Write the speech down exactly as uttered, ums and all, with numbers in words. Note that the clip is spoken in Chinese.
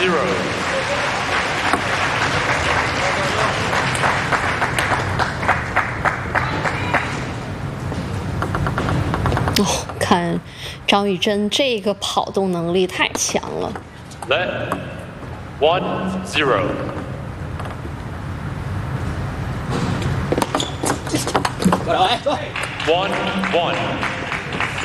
zero. 哦，看张玉珍这个跑动能力太强了。 Let one zero. One one.